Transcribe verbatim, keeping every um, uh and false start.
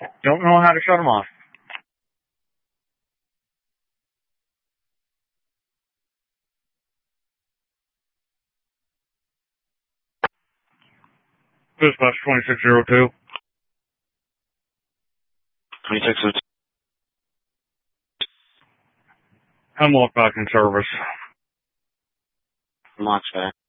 Don't know how to shut them off. Dispatch twenty-six oh two. twenty-six oh two. Hemlock back in service. Hemlock's back.